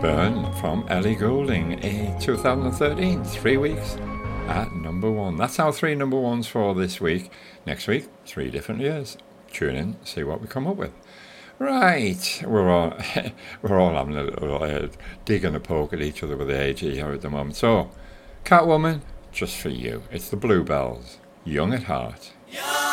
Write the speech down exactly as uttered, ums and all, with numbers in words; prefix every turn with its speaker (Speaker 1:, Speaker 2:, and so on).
Speaker 1: Burn from Ellie Goulding, a two thousand thirteen, three weeks at number one. That's our three number ones for this week. Next week, three different years. Tune in, see what we come up with. Right, we're all we're all having a little uh, dig and a poke at each other with the A G here at the moment. So, Catwoman, just for you. It's the Bluebells, Young at Heart.